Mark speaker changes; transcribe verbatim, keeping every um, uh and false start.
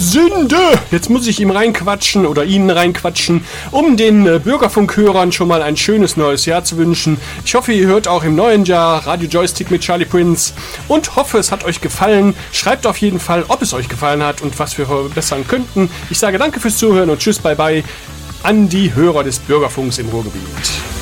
Speaker 1: Sünde! Jetzt muss ich ihm reinquatschen oder Ihnen reinquatschen, um den äh, Bürgerfunkhörern schon mal ein schönes neues Jahr zu wünschen. Ich hoffe, ihr hört auch im neuen Jahr Radio Joystick mit Charlie Prince und hoffe, es hat euch gefallen. Schreibt auf jeden Fall, ob es euch gefallen hat und was wir verbessern könnten. Ich sage danke fürs Zuhören und tschüss, bye bye an die Hörer des Bürgerfunks im Ruhrgebiet.